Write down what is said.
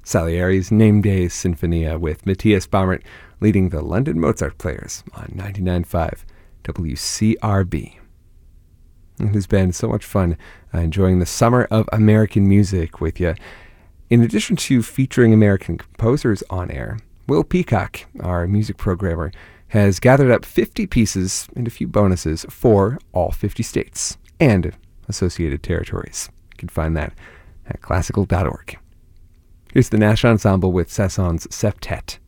Salieri's Name Day Sinfonia with Matthias Baumert leading the London Mozart Players on 99.5 WCRB. It has been so much fun enjoying the summer of American music with you. In addition to featuring American composers on air, Will Peacock, our music programmer, has gathered up 50 pieces and a few bonuses for all 50 states and associated territories. You can find that at classical.org. Here's the Nash Ensemble with Sasson's Septet.